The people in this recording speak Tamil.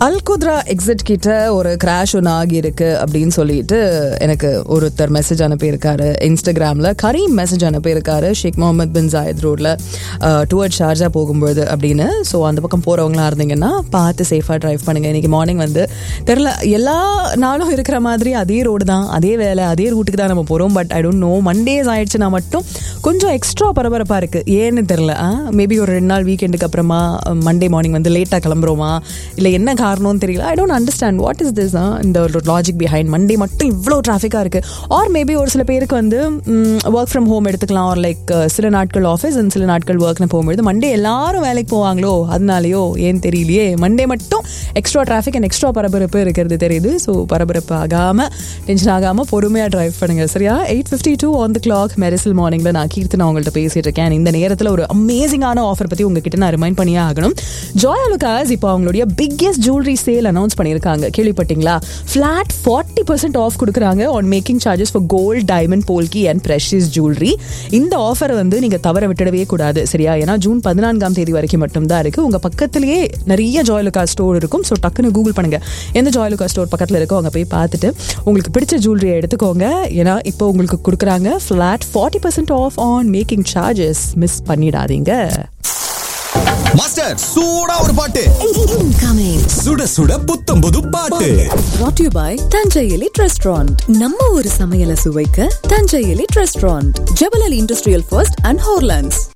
அல்குத்ரா எக்ஸிட் கிட்ட ஒரு கிராஷ் ஒன்று ஆகியிருக்கு அப்படின்னு சொல்லிட்டு எனக்கு ஒருத்தர் மெசேஜ் அனுப்பியிருக்காரு இன்ஸ்டாகிராமில். கரீம் மெசேஜ் அனுப்பியிருக்காரு ஷேக் முகமது பின் ஜாயத் ரோடில் டுவர்ட் ஷார்ஜா போகும்போது அப்படின்னு. ஸோ அந்த பக்கம் போகிறவங்களா இருந்தீங்கன்னா பார்த்து சேஃபாக ட்ரைவ் பண்ணுங்கள். இன்றைக்கி மார்னிங் வந்து தெரில, எல்லா நாளும் இருக்கிற மாதிரி அதே ரோடு தான், அதே வேலை, அதே ரூட்டுக்கு தான் நம்ம போகிறோம். But I don't know, Mondays ஆயிடுச்சுன்னா மட்டும் கொஞ்சம் எக்ஸ்ட்ரா பரபரப்பாக இருக்குது. ஏன்னு தெரில. மேபி ஒரு 2 நாள் வீக்கெண்டுக்கு அப்புறமா மண்டே மார்னிங் வந்து லேட்டாக கிளம்புறோமா, இல்லை என்ன காரணம்னு தெரியல. I don't understand what is this. இந்த ஒரு லாஜிக் பிஹைண்ட் மண்டே மட்டும் இவ்வளோ டிராஃபிக்காக இருக்குது. ஆர் மேபி ஒரு சில பேருக்கு வந்து ஒர்க் ஃப்ரம் ஹோம் எடுத்துக்கலாம். ஆர் லைக் சில நாட்கள் ஆஃபீஸ் அண்ட் சில நாட்கள் ஒர்க்னு போகும்போது மண்டே எல்லாரும் வேலைக்கு போவாங்களோ, அதனாலையோ ஏன் தெரியலையே மண்டே மட்டும் எக்ஸ்ட்ரா டிராஃபிக் அண்ட் எக்ஸ்ட்ரா பரபரப்பு இருக்கிறது தெரியுது. ஸோ பரபரப்பு ஆகாமல், டென்ஷன் ஆகாமல் பொறுமையாக டிரைவ் பண்ணுங்க. சரியா? 8:52 ஆன் த கிளாக் மெரிசல் மார்னிங்கில் நான் கீர்த்தனா உங்கள்கிட்ட பேசிட்டு இருக்கேன். இந்த நேரத்தில் ஒரு அமேசிங்கான ஆஃபர் பற்றி உங்ககிட்ட நான் ரிமைண்ட் பண்ணியே ஆகணும். ஜாய் ஆலுகாஸ் இப்போ அவங்களுடைய பிக்கெஸ்ட் ஜுவல்லரி சேல் அனௌன்ஸ் பண்ணியிருக்காங்க. கேள்விப்பட்டீங்களா? ஃபிளாட் 40% ஆஃப் கொடுக்குறாங்க on making charges for gold, diamond, polki and precious jewellery. இந்த ஆஃபர் வந்து நீங்கள் தவற விட்டுடவே கூடாது. சரியா? ஏன்னா ஜூன் 14ஆம் தேதி வரைக்கும் மட்டும்தான் இருக்கு. உங்க பக்கத்திலேயே நிறைய ஜாய் ஆலுகாஸ் ஸ்டோர் இருக்கும். ஸோ டக்குன்னு கூகுள் பண்ணுங்க எந்த ஜாய் ஆலுகாஸ் ஸ்டோர் பக்கத்தில் இருக்கோ அங்கே போய் பார்த்துட்டு உங்களுக்கு பிடிச்ச ஜுவல்லரியை எடுத்துக்கோங்க. ஏன்னா இப்போ உங்களுக்கு கொடுக்குறாங்க flat 40% of on making charges. Miss பண்ணிடாதீங்க. மாஸ்டர் சூடா ஒரு பாட்டு இன்கமிங். சுட சுட புத்தம் புது பாட்டு. brought to you by Thanjai elite restaurant. நம்ம ஒரு சமையலை சுவைக்க Thanjai elite restaurant, ஜெபல் Ali industrial first and ஹோர்லாண்ட்ஸ்.